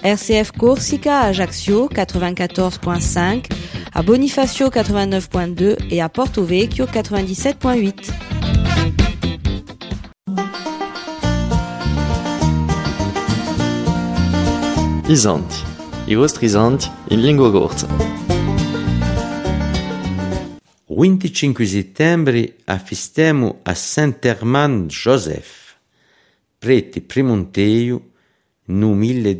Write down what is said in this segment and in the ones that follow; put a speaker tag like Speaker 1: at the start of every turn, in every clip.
Speaker 1: RCF Corsica à Ajaccio 94.5, à Bonifacio 89.2 et à Porto Vecchio 97.8.
Speaker 2: Isanti, i vostri isanti in lingua corsa.
Speaker 3: 25 settembre affistemo a Saint-Herman Joseph, prete premonteio no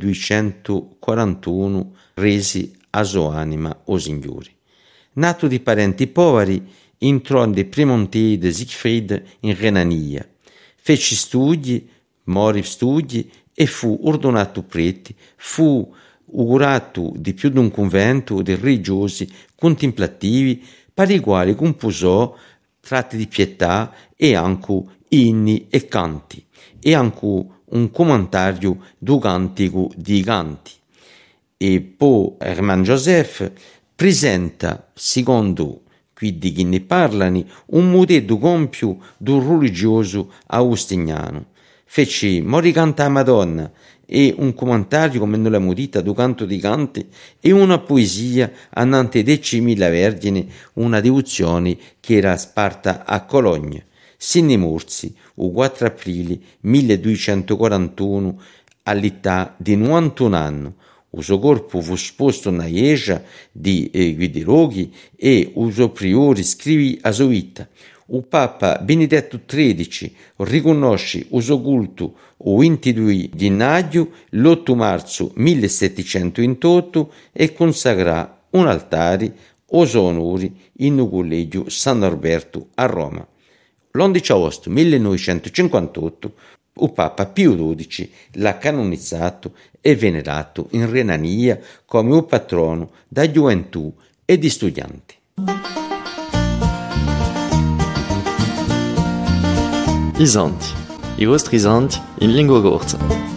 Speaker 3: 1241 resi a sua anima o Signore. Nato di parenti poveri, entrò nei premontei di Siegfried in Renania, fece studi, morì studi e fu ordinato prete, fu augurato di più di un convento di religiosi contemplativi per i quali composò tratti di pietà e anche inni e canti, e anche un commentario do cantico di canti. E poi Herman Joseph presenta, secondo quelli che ne parlano, un modello compio do religioso agostiniano. Fece mori canta a Madonna e un commentario come non l'abbiamo dita do canto di canti e una poesia annante 10.000 vergini, una devozione che era sparta a Cologna. Sinni morsi, il 4 aprile 1241, all'età di 91 anni. Il suo corpo fu esposto nella chiesa di Guidiroghi e il suo priore scrivì a sua vita. Il Papa Benedetto XIII riconosce il suo culto il 22 gennaio, l'8 marzo 1728 e consacrò un altare ai suoi onori in un collegio San Norberto a Roma. L'11 agosto 1958 il Papa Pio XII l'ha canonizzato e venerato in Renania come un patrono da gioventù e di studianti.
Speaker 2: Isanti, i vostri isanti in lingua corsa.